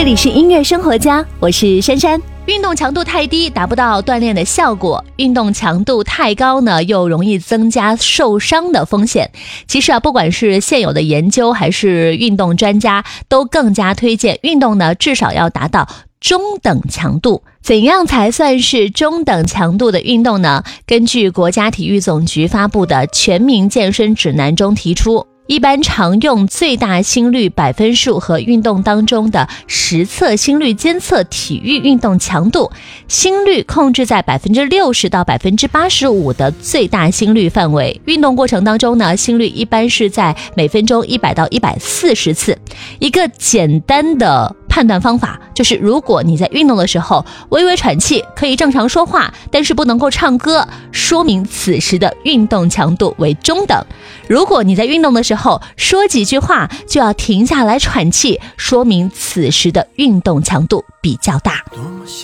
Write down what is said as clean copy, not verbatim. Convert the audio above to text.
这里是音乐生活家，我是珊珊。运动强度太低达不到锻炼的效果，运动强度太高呢又容易增加受伤的风险。其实不管是现有的研究还是运动专家，都更加推荐运动呢至少要达到中等强度。怎样才算是中等强度的运动呢？根据国家体育总局发布的全民健身指南中提出，一般常用最大心率百分数和运动当中的实测心率监测体育运动强度，心率控制在 60% 到 85% 的最大心率范围。运动过程当中呢，心率一般是在每分钟100到140次。一个简单的判断方法就是，如果你在运动的时候微微喘气，可以正常说话，但是不能够唱歌，说明此时的运动强度为中等。如果你在运动的时候说几句话就要停下来喘气，说明此时的运动强度比较大。